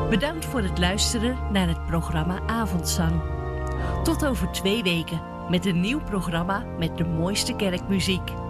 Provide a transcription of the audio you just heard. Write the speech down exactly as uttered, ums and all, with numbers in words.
Bedankt voor het luisteren naar het programma Avondzang. Tot over twee weken met een nieuw programma met de mooiste kerkmuziek.